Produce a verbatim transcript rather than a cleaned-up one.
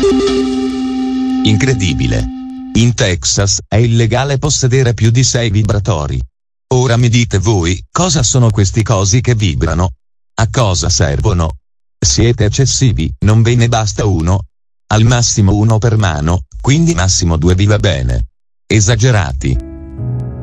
Incredibile. In Texas è illegale possedere più di sei vibratori. Ora mi dite voi, cosa sono questi cosi che vibrano? A cosa servono? Siete eccessivi, non ve ne basta uno? Al massimo uno per mano, quindi massimo due vi va bene. Esagerati.